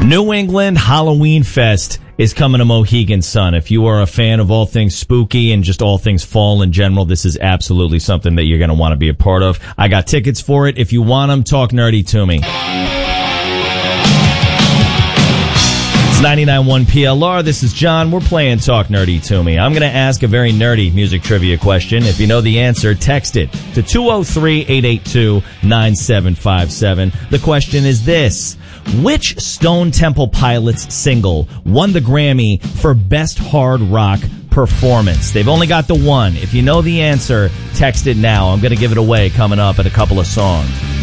New England Halloween Fest is coming to Mohegan Sun. If you are a fan of all things spooky and just all things fall in general, this is absolutely something that you're going to want to be a part of. I got tickets for it. If you want them, talk nerdy to me. It's 99.1 PLR. This is John. We're playing Talk Nerdy to Me. I'm going to ask a very nerdy music trivia question. If you know the answer, text it to 203-882-9757. The question is this. Which Stone Temple Pilots single won the Grammy for Best Hard Rock Performance? They've only got the one. If you know the answer, text it now. I'm going to give it away coming up at a couple of songs.